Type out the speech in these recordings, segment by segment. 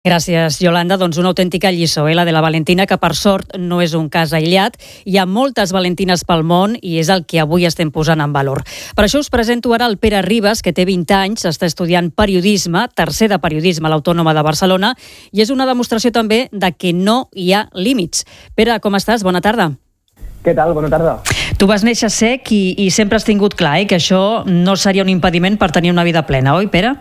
Gràcies, Yolanda. Doncs una autèntica lliçó, la de la Valentina, que per sort no és un cas aïllat. Hi ha moltes Valentines pel món i és el que avui estem posant en valor. Per això us presento ara el Pere Ribas, que té 20 anys, està estudiant periodisme, tercer de periodisme a l'Autònoma de Barcelona, i és una demostració també de que no hi ha límits. Pere, com estàs? Bona tarda. Què tal? Bona tarda. Tu vas néixer sec i sempre has tingut clar que això no seria un impediment per tenir una vida plena, oi, Pere?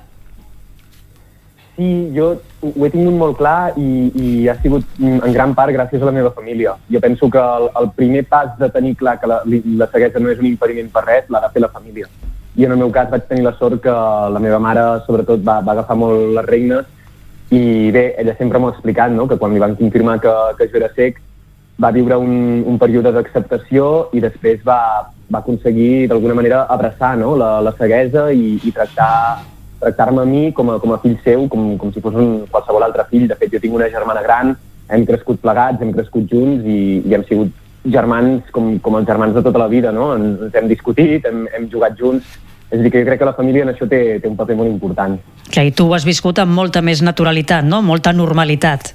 Sí, jo ho he tingut molt clar i ha sigut en gran part gràcies a la meva família. Jo penso que el primer pas de tenir clar que la ceguesa no és un impediment per res l'ha de fer la família. I en el meu cas vaig tenir la sort que la meva mare, sobretot, va agafar molt les regnes i bé, ella sempre m'ha explicat, no?, que quan li van confirmar que jo era cec va viure un període d'acceptació i després va aconseguir d'alguna manera abraçar, no?, la ceguesa i tractar-me a mi com a fill seu, com si fos qualsevol altre fill. De fet, jo tinc una germana gran, hem crescut plegats, hem crescut junts i hem sigut germans com els germans de tota la vida, no? Ens hem discutit, hem jugat junts. És a dir, que jo crec que la família en això té un paper molt important. Clar, i tu ho has viscut amb molta més naturalitat, no? Molta normalitat.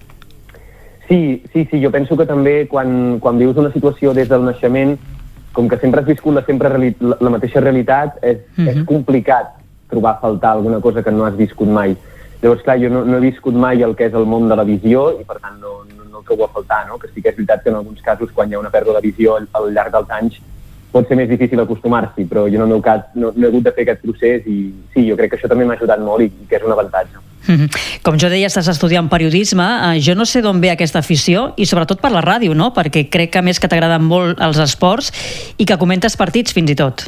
Sí, jo penso que també quan vius una situació des del naixement, com que sempre has viscut la mateixa realitat, és complicat trobar a faltar alguna cosa que no has viscut mai. Llavors, clar, jo no he viscut mai el que és el món de la visió i, per tant, no trobo a faltar, no? Que sí que és veritat que en alguns casos, quan hi ha una pèrdua de visió al llarg dels anys, pot ser més difícil acostumar-s'hi, però jo en el meu cas no he hagut de fer aquest procés i sí, jo crec que això també m'ha ajudat molt i que és un avantatge. Com jo deia, estàs estudiant periodisme. Jo no sé d'on ve aquesta afició i sobretot per la ràdio, no? Perquè crec que a més que t'agraden molt els esports i que comentes partits fins i tot.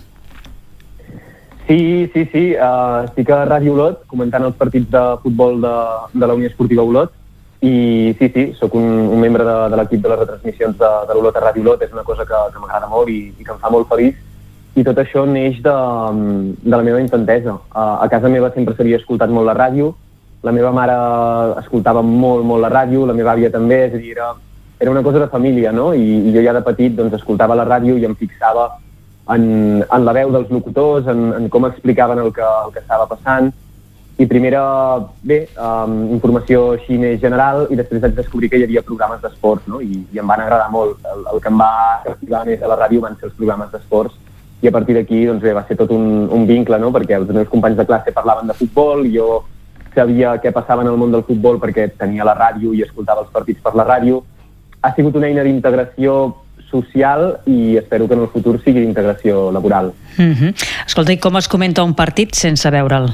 Sí. Estic a Ràdio Olot comentant els partits de futbol de la Unió Esportiva Olot i sí, sóc un membre de l'equip de les retransmissions de l'Olot a Ràdio Olot. És una cosa que m'agrada molt i que em fa molt feliç. I tot això neix de la meva infantesa. A casa meva sempre s'havia escoltat molt la ràdio. La meva mare escoltava molt la ràdio, la meva àvia també, és a dir, era una cosa de família, no? I jo ja de petit doncs, escoltava la ràdio i em fixava en la veu dels locutors, en com explicaven el que estava passant. I primer era, informació així més general i després vaig descobrir que hi havia programes d'esports, no? I em van agradar molt. El que em va captivar més a la ràdio van ser els programes d'esports i a partir d'aquí doncs bé, va ser tot un vincle, no? Perquè els meus companys de classe parlaven de futbol i jo sabia què passava en el món del futbol perquè tenia la ràdio i escoltava els partits per la ràdio. Ha sigut una eina d'integració social i espero que en el futur sigui d'integració laboral. Escolta, i com es comenta un partit sense veure'l?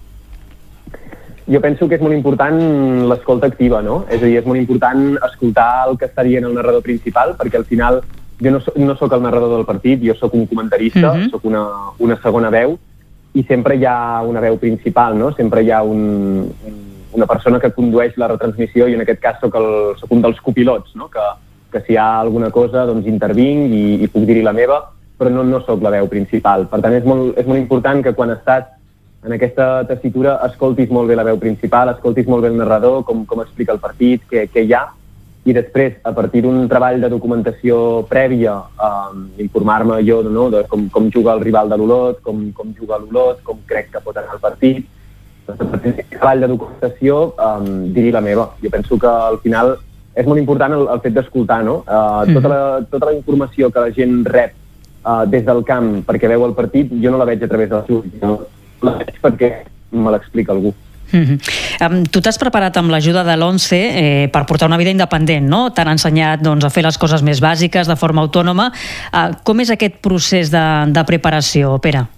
Jo penso que és molt important l'escolta activa, no? És a dir, és molt important escoltar el que està dient el narrador principal, perquè al final jo no sóc el narrador del partit, jo sóc un comentarista, sóc una segona veu, i sempre hi ha una veu principal, no? Sempre hi ha una persona que condueix la retransmissió i en aquest cas sóc un dels copilots, no? Que si hi ha alguna cosa doncs intervinc i puc dir-hi la meva, però no sóc la veu principal. Per tant, és molt important que quan estàs en aquesta tessitura escoltis molt bé la veu principal, escoltis molt bé el narrador, com explica el partit, què hi ha, i després, a partir d'un treball de documentació prèvia, informar-me jo de com juga el rival de l'Olot, com juga l'Olot, com crec que pot anar el partit. A partir d'aquest treball de documentació, dir-hi la meva. Jo penso que al final és molt important el fet d'escoltar, no? Tota la informació que la gent rep des del camp perquè veu el partit, jo no la veig a través dels ulls, no? La veig perquè me l'explica algú. Tu t'has preparat amb l'ajuda de l'ONCE per portar una vida independent, no? T'han ensenyat a fer les coses més bàsiques de forma autònoma. Com és aquest procés de preparació, Pere?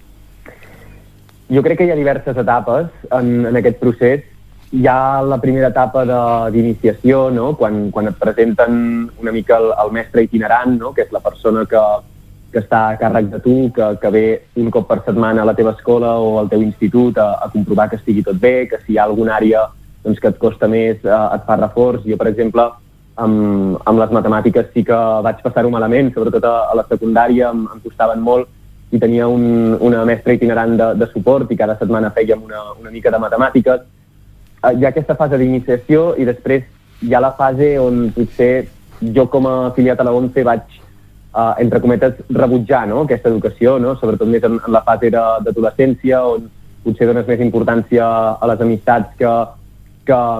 Jo crec que hi ha diverses etapes en aquest procés. Hi ha la primera etapa d'iniciació, no? Quan et presenten una mica el mestre itinerant, no? Que és la persona que està a càrrec de tu, que ve un cop per setmana a la teva escola o al teu institut a comprovar que estigui tot bé, que si hi ha alguna àrea doncs, que et costa més et fa reforç. Jo, per exemple, amb les matemàtiques sí que vaig passar-ho malament, sobretot a la secundària em costaven molt i tenia una mestra itinerant de suport i cada setmana fèiem una mica de matemàtiques. Hi ha aquesta fase d'iniciació i després hi ha la fase on potser jo com a afiliat a la ONCE vaig, entre cometes, rebutjar, no? Aquesta educació, no? Sobretot més en la fase d'adolescència on potser dones més importància a les amistats que que